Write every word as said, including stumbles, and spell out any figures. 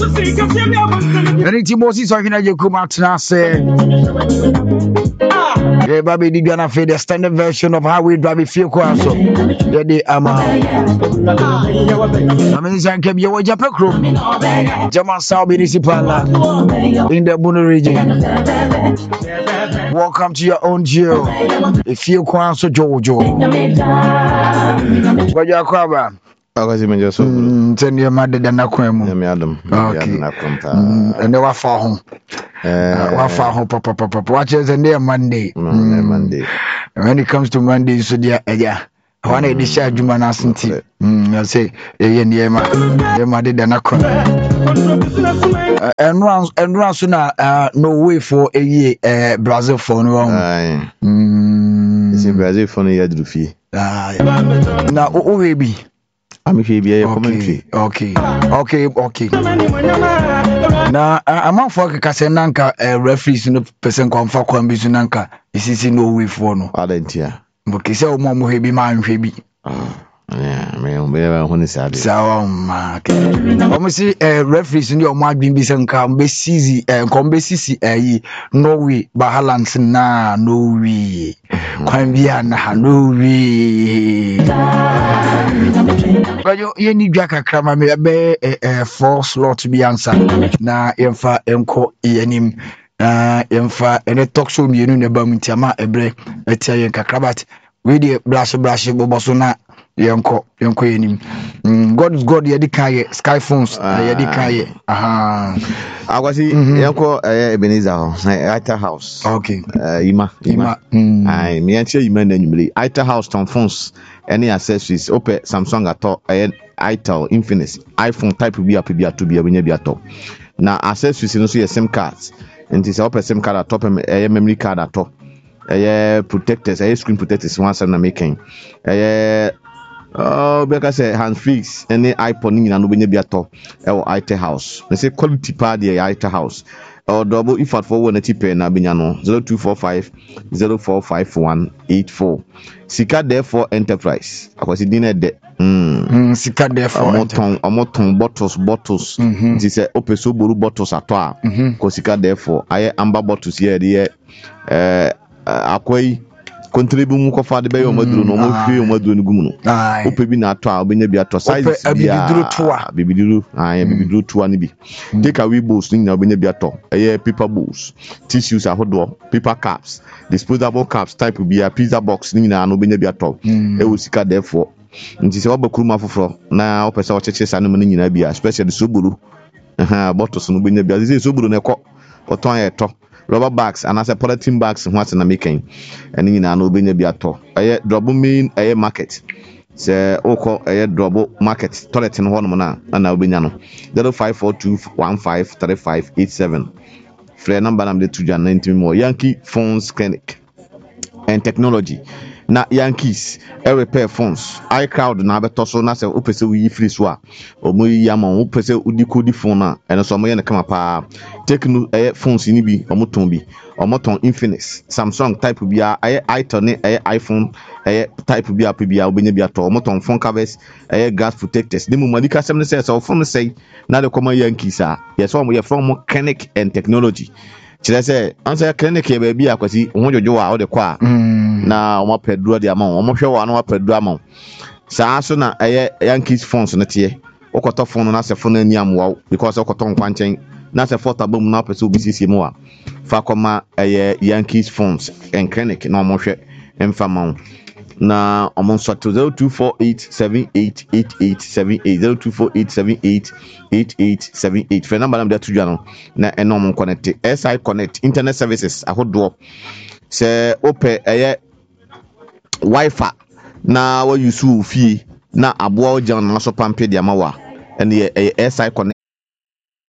Anything Moses or you come out now say yeah, baby, did you gonna feel the standard version of how we drive it feel quite so? Yeah, the ama. I mean, I can be a Japan crew. German South Municipal in the Bono region. Welcome to your own jail. If you quite so Jojo. What you are Akazi menjo so send your mother than Aquam. Me Adam. Okay. And they were far home. Uh, what far home, papa, papa. Watch us and there Monday. Monday. When it comes to Monday, so dear, yeah. I want to discharge Juman Asanti. I say, yeah, yeah, my mother than Aquam. And rounds and rounds sooner, uh, no way for a year, uh, Brazil for no wrong. Aye. It's in Brazil for a year, Drufi. Aye. Now, oh, baby. I'm here be a commentary. Okay, okay, okay. Now, I'm out for Casananka, a referee in the person come for Quambizunanka. This is no way for no. Adentia. Okay, so Momo heavy man, baby. Yeah, I mean, when it's sad. So, Mark. I'm see a referee in your mark being busy and come be easy and come be easy. No way, Bahalans na, no way. Quambiana, no way. But you need Jack a crammer, me a four slot to be answered. Na infa enko yenim. Na infa and a talk show me in the Bamintama, a break, a Tayan Kakrabat. We the blash blash bobosona. Yanko, yanko yenim. God is God. Yedi kaye sky phones. Yedi kaye. Aha. I was yanko Ebenezer Ita House. Okay. Ima, Ima. I me answer you man anyway. Ita House ton phones. Any accessories. Ope Samsung ato. Ita Infinix. iPhone type be up be to be a be ato. Now accessories no so SIM cards. And this ope SIM card at top a memory card at top. A protectors. A screen protectors. Once I'm making. A Oh, because uh, hands free, any iPod in an Ubina Biato, or I T House. They say quality party, I T House, or double if at four one eighty pen, Abinano, zero two four five zero four five one eight four. Sika therefore enterprise. I was in dinner debt. Hmm, Sika therefore. A moton, a moton bottles, bottles. This is open so buru bottles at all. Because Sika therefore, I amber bottles here, the uh, Aquay. Contribute mu kofa de be yo maduro no mo hwe yo maduro no gumu no ope bi na ato a obenya bi ato size bia bibiduro to a bibiduro ah bibiduro to a ne bi take away bowls ni na obenya bi ato eh paper bowls tissues ahodo paper cups disposable cups type bi a pizza box ni na no obenya bi ato e wo sika therefore nti se obakuru ma foforo na opese o cheche sa no ni nyina bi a especially soburu aha bottles no obenya bi a se soburu na ekọ oton ya eto rubber bags and as a polythene bags what na making and you know no be bi ato eh double main eh market say oko eh double market toilet no hono na na obenya no zero five four two one five three five eight seven free number na de tuja ninety more Yankee Phones Clinic and Technology na Yankees e repair phones iCloud na beto so na se opese wi free so a omo yi ama opese udi kodi phone na eno so mo ye na kama pa Tecno eh phones ni bi omo ton bi omo ton Infinix Samsung type bi a eh Ita ne eh iPhone eh type bi a pe bi a obenya bi ato omo ton phone covers eh glass protectors dem mo madika sem ne say so phone say na de come Yankees a yes omo ye from Clinic and Technology chile say answer clinic e ba bi akwasi ho jojo a o de kwa na omo pedro de ama omo hwe wa na wa pedro ama saa so na eh Yankees phones ne tie okoto phone na se phone ani amwa because okoto nkwanchen na se photo abom na pese obi sisi mu a fa koma eh Yankees phones and clinic na omo hwe emfa ma na omo so to zero two four eight seven eight eight eight seven eight zero two four eight seven eight eight eight seven eight for number nam that no na enom connect S I Connect internet services ahodo se ope eye Wi-Fi na wa use fie na aboa ojan na so pampe dia mawa ene S I Connect